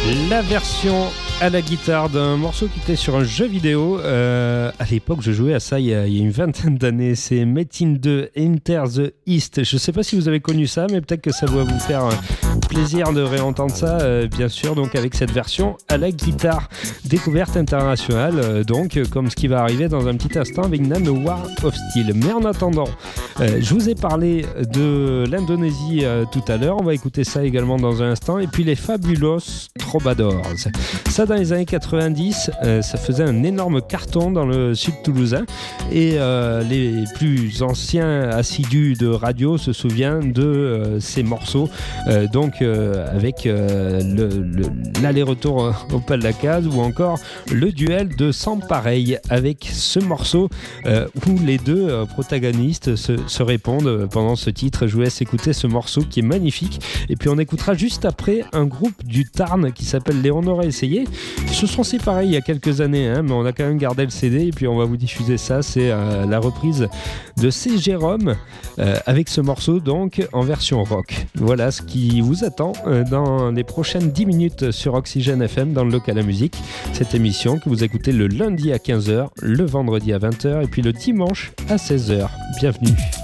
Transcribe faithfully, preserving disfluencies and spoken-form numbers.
La version à la guitare d'un morceau qui était sur un jeu vidéo. Euh, à l'époque, je jouais à ça il y a, il y a une vingtaine d'années. C'est Metin deux Enter the East. Je ne sais pas si vous avez connu ça, mais peut-être que ça doit vous faire plaisir de réentendre ça, euh, bien sûr, donc avec cette version à la guitare. Découverte internationale, euh, donc, comme ce qui va arriver dans un petit instant avec Nanowar of Steel. Mais en attendant, euh, je vous ai parlé de l'Indonésie euh, tout à l'heure. On va écouter ça également dans un instant. Et puis les Fabulous Troubadours. Ça, dans les années quatre-vingt-dix, euh, ça faisait un énorme carton dans le sud toulousain. Et euh, les plus anciens assidus de radio se souviennent de euh, ces morceaux. Euh, donc, euh, avec euh, le, le, l'aller-retour au Pas de la Case ou encore le duel de Sans Pareil avec ce morceau euh, où les deux euh, protagonistes se, se répondent pendant ce titre. Je vous laisse écouter ce morceau qui est magnifique. Et puis, on écoutera juste après un groupe du Tarn qui s'appelle Les On Aurait Essayé. Ils se sont séparés il y a quelques années, hein, mais on a quand même gardé le C D et puis on va vous diffuser ça. C'est euh, la reprise de C. Jérôme euh, avec ce morceau donc en version rock. Voilà ce qui vous attend euh, dans les prochaines dix minutes sur Oxygène F M dans le local à musique. Cette émission que vous écoutez le lundi à quinze heures, le vendredi à vingt heures et puis le dimanche à seize heures. Bienvenue.